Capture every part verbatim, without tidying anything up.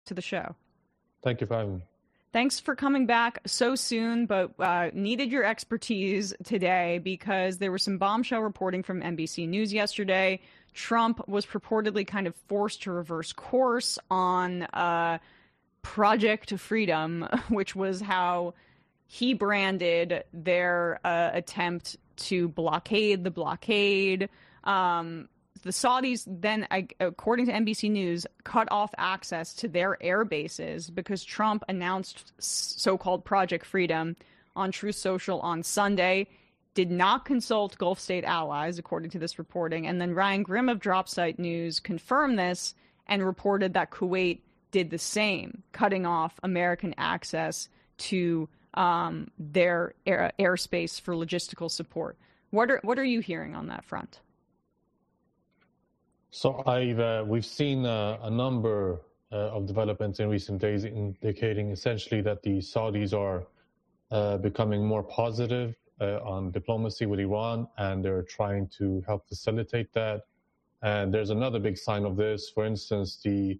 to the show. Thank you for having me. Thanks for coming back so soon, but uh, needed your expertise today because there was some bombshell reporting from N B C News yesterday. Trump was purportedly kind of forced to reverse course on uh, Project Freedom, which was how he branded their uh, attempt to blockade the blockade. Um, the Saudis then, according to N B C News, cut off access to their air bases because Trump announced so-called Project Freedom on Truth Social on Sunday, did not consult Gulf state allies, according to this reporting. And then Ryan Grim of Dropsite News confirmed this and reported that Kuwait did the same, cutting off American access to um, their air, airspace for logistical support. What are what are you hearing on that front? So I've uh, we've seen uh, a number uh, of developments in recent days indicating essentially that the Saudis are uh, becoming more positive uh, on diplomacy with Iran, and they're trying to help facilitate that. And there's another big sign of this. For instance, the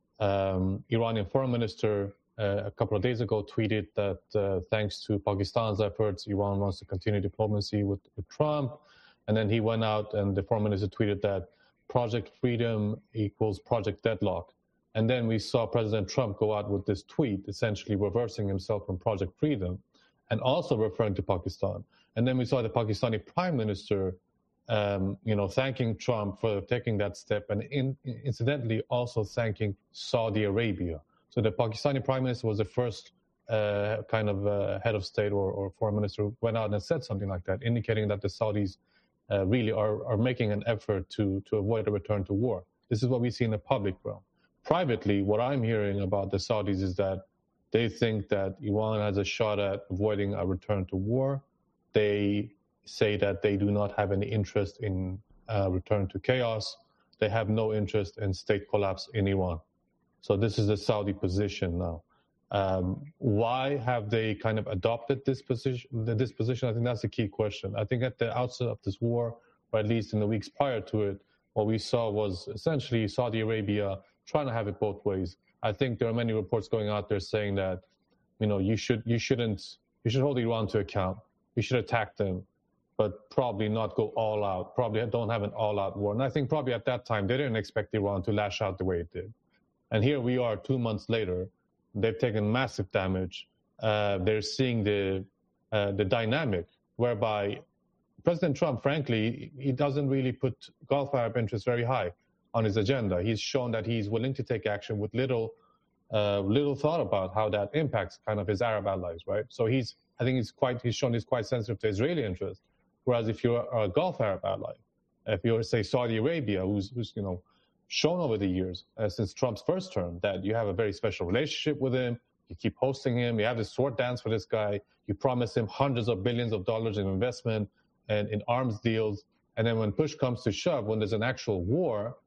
um, Iranian foreign minister uh, a couple of days ago tweeted that uh, thanks to Pakistan's efforts, Iran wants to continue diplomacy with, with Trump. And then he went out and the foreign minister tweeted that Project Freedom equals Project Deadlock. And then we saw President Trump go out with this tweet, essentially reversing himself from Project Freedom and also referring to Pakistan. And then we saw the Pakistani prime minister, um, you know, thanking Trump for taking that step and in, incidentally also thanking Saudi Arabia. So the Pakistani prime minister was the first uh, kind of uh, head of state or, or foreign minister who went out and said something like that, indicating that the Saudis Uh, really are, are making an effort to, to avoid a return to war. This is what we see in the public realm. Privately, what I'm hearing about the Saudis is that they think that Iran has a shot at avoiding a return to war. They say that they do not have any interest in a return to chaos. They have no interest in state collapse in Iran. So this is the Saudi position now. Um, why have they kind of adopted this position? This position, I think that's the key question. I think at the outset of this war, or at least in the weeks prior to it, what we saw was essentially Saudi Arabia trying to have it both ways. I think there are many reports going out there saying that, you know, you should you shouldn't you should hold Iran to account. You should attack them, but probably not go all out. Probably don't have an all-out war. And I think probably at that time they didn't expect Iran to lash out the way it did. And here we are, two months later. They've taken massive damage. Uh, they're seeing the uh, the dynamic whereby President Trump, frankly, he doesn't really put Gulf Arab interests very high on his agenda. He's shown that he's willing to take action with little uh, little thought about how that impacts kind of his Arab allies, right? So he's, I think he's quite, he's shown he's quite sensitive to Israeli interests. Whereas if you're a Gulf Arab ally, if you're, say, Saudi Arabia, who's, who's you know, shown over the years, uh, since Trump's first term, that you have a very special relationship with him. You keep hosting him. You have this sword dance for this guy. You promise him hundreds of billions of dollars in investment and in arms deals. And then when push comes to shove, when there's an actual war,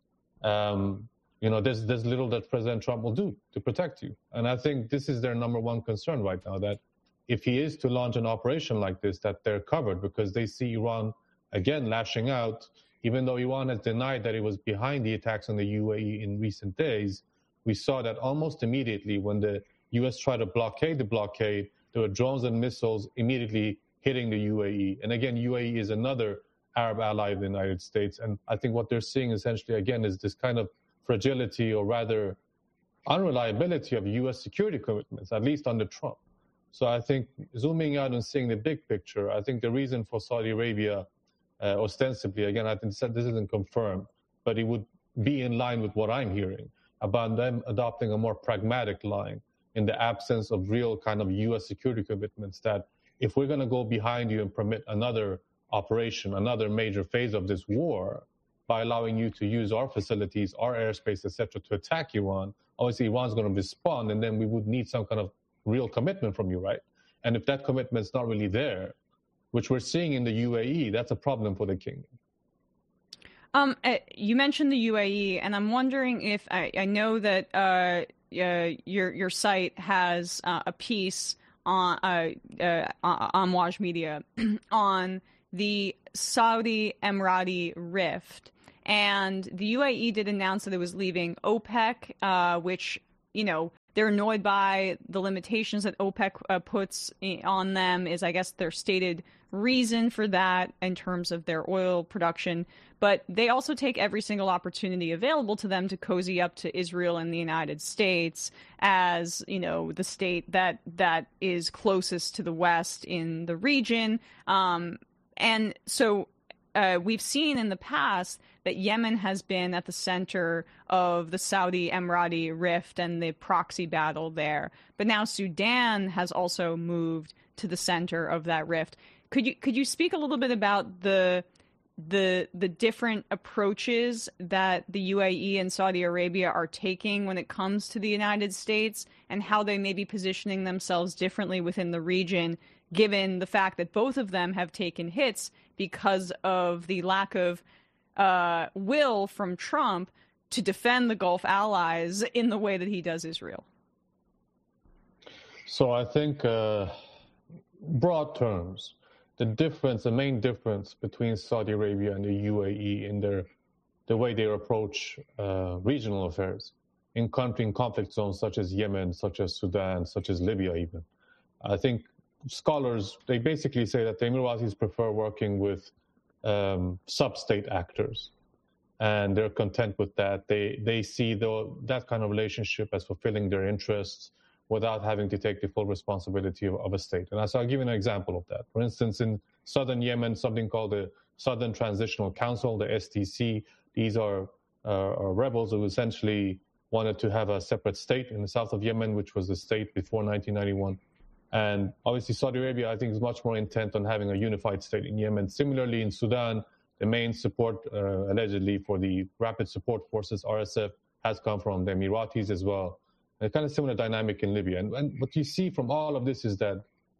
um, you know, there's, there's little that President Trump will do to protect you. And I think this is their number one concern right now, that if he is to launch an operation like this, that they're covered because they see Iran, again, lashing out. Even though Iran has denied that it was behind the attacks on the U A E in recent days, we saw that almost immediately when the U S tried to blockade the blockade, there were drones and missiles immediately hitting the U A E. And again, U A E is another Arab ally of the United States. And I think what they're seeing essentially, again, is this kind of fragility or rather unreliability of U S security commitments, at least under Trump. So I think zooming out and seeing the big picture, I think the reason for Saudi Arabia Uh, ostensibly, again, I think this isn't confirmed, but it would be in line with what I'm hearing about them adopting a more pragmatic line in the absence of real kind of U S security commitments that if we're going to go behind you and permit another operation, another major phase of this war by allowing you to use our facilities, our airspace, et cetera, to attack Iran, obviously Iran's going to respond, and then we would need some kind of real commitment from you, right? And if that commitment's not really there, which we're seeing in the U A E, that's a problem for the kingdom. Um, uh, you mentioned the U A E, and I'm wondering if I, I know that uh, uh, your your site has uh, a piece on uh, uh, on Amouage Media on the Saudi Emirati rift, and the U A E did announce that it was leaving OPEC, uh, which you know, they're annoyed by the limitations that OPEC uh, puts on them is, I guess, their stated reason for that in terms of their oil production. But they also take every single opportunity available to them to cozy up to Israel and the United States as, you know, the state that that is closest to the West in the region. Um, and so Uh, we've seen in the past that Yemen has been at the center of the Saudi Emirati rift and the proxy battle there. But now Sudan has also moved to the center of that rift. Could you could you speak a little bit about the the the different approaches that the U A E and Saudi Arabia are taking when it comes to the United States and how they may be positioning themselves differently within the region, given the fact that both of them have taken hits because of the lack of uh, will from Trump to defend the Gulf allies in the way that he does Israel? So I think, uh, broad terms, the difference, the main difference between Saudi Arabia and the U A E in their the way they approach uh, regional affairs in country in conflict zones such as Yemen, such as Sudan, such as Libya even. I think scholars, they basically say that the Emiratis prefer working with um, sub-state actors, and they're content with that. They they see the, that kind of relationship as fulfilling their interests without having to take the full responsibility of, of a state. And so I'll give you an example of that. For instance, in southern Yemen, something called the Southern Transitional Council, the S T C, these are, uh, are rebels who essentially wanted to have a separate state in the south of Yemen, which was the state before nineteen ninety-one. And obviously Saudi Arabia, I think, is much more intent on having a unified state in Yemen. Similarly, in Sudan, the main support, uh, allegedly, for the Rapid Support Forces, R S F, has come from the Emiratis as well. A kind of similar dynamic in Libya. And, and what you see from all of this is that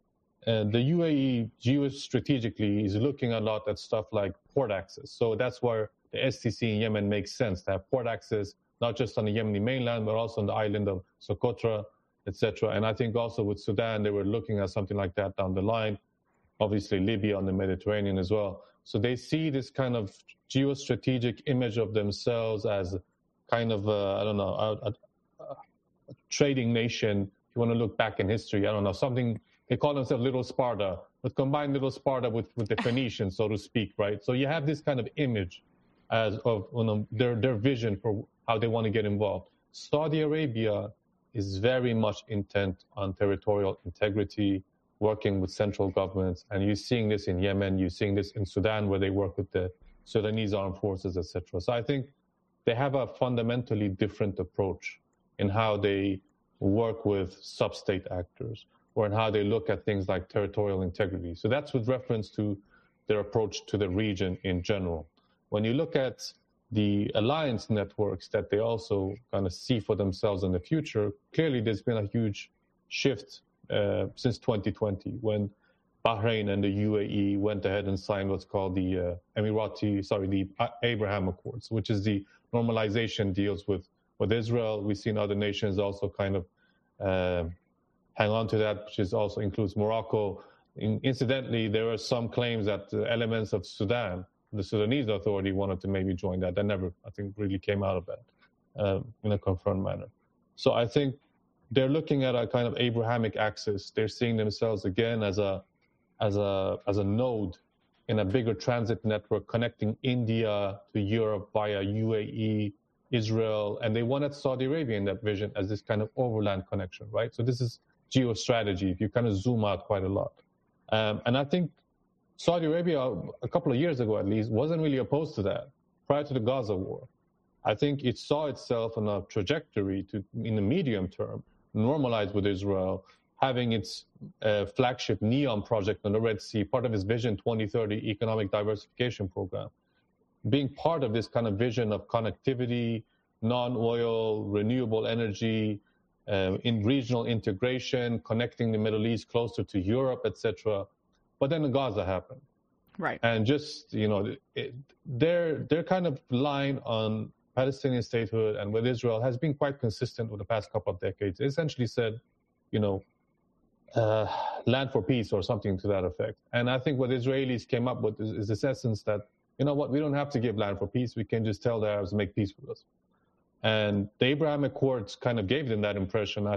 uh, the U A E geostrategically is looking a lot at stuff like port access. So that's where the S T C in Yemen makes sense, to have port access, not just on the Yemeni mainland, but also on the island of Socotra, et cetera. And I think also with Sudan, they were looking at something like that down the line. Obviously, Libya on the Mediterranean as well. So they see this kind of geostrategic image of themselves as kind of, uh, I don't know, a, a, a trading nation. If you want to look back in history, I don't know, something, they call themselves Little Sparta, but combine Little Sparta with, with the Phoenicians, so to speak, right? So you have this kind of image as of you know, their, their vision for how they want to get involved. Saudi Arabia is very much intent on territorial integrity, working with central governments. And you're seeing this in Yemen, you're seeing this in Sudan, where they work with the Sudanese armed forces, et cetera. So I think they have a fundamentally different approach in how they work with sub-state actors, or in how they look at things like territorial integrity. So that's with reference to their approach to the region in general. When you look at the alliance networks that they also kind of see for themselves in the future, clearly there's been a huge shift uh, since twenty twenty, when Bahrain and the U A E went ahead and signed what's called the uh, Emirati, sorry, the Abraham Accords, which is the normalization deals with, with Israel. We've seen other nations also kind of uh, hang on to that, which is also includes Morocco. In, incidentally, there are some claims that uh, elements of Sudan, the Sudanese Authority, wanted to maybe join that. That never, I think, really came out of that uh, in a confirmed manner. So I think they're looking at a kind of Abrahamic axis. They're seeing themselves again as a as a as a node in a bigger transit network connecting India to Europe via U A E, Israel, and they wanted Saudi Arabia in that vision as this kind of overland connection, right? So this is geostrategy, if you kind of zoom out quite a lot. Um, and I think Saudi Arabia, a couple of years ago at least, wasn't really opposed to that prior to the Gaza war. I think it saw itself on a trajectory to, in the medium term, normalize with Israel, having its uh, flagship NEOM project on the Red Sea, part of its Vision twenty thirty economic diversification program, being part of this kind of vision of connectivity, non-oil, renewable energy, uh, in regional integration, connecting the Middle East closer to Europe, et cetera. But then Gaza happened. Right. And just, you know, it, their their kind of line on Palestinian statehood and with Israel has been quite consistent over the past couple of decades. It essentially said, you know, uh, land for peace or something to that effect. And I think what Israelis came up with is, is this essence that, you know what, we don't have to give land for peace. We can just tell the Arabs to make peace with us. And the Abraham Accords kind of gave them that impression. I